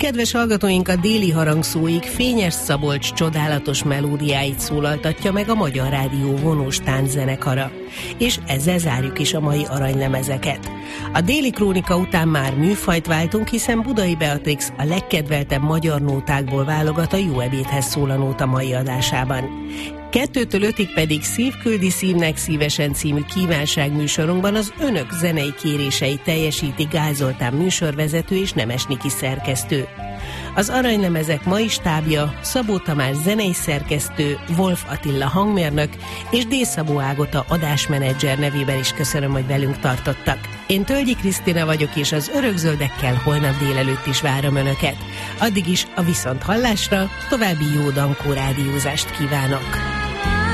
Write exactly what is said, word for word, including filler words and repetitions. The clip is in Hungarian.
Kedves hallgatóink, a déli harangszóig Fényes Szabolcs csodálatos melódiáit szólaltatja meg a Magyar Rádió vonós tánczenekara. És ezzel zárjuk is a mai aranylemezeket. A déli krónika után már műfajt váltunk, hiszen Budai Beatrix a legkedveltebb magyar nótákból válogat a Jó ebédhez szól a nóta mai adásában. Kettőtől ötig pedig Szívküldi szívnek szívesen című kívánságműsorunkban az önök zenei kéréseit teljesíti Gál Zoltán műsorvezető és Nemes Niki szerkesztő. Az aranylemezek mai stábja Szabó Tamás zenei szerkesztő, Wolf Attila hangmérnök és D. Szabó Ágota adásmenedzser nevében is köszönöm, hogy velünk tartottak. Én Tölgyi Krisztina vagyok, és az Örökzöldekkel holnap délelőtt is várom önöket. Addig is a viszonthallásra, további jó Dankó rádiózást kívánok!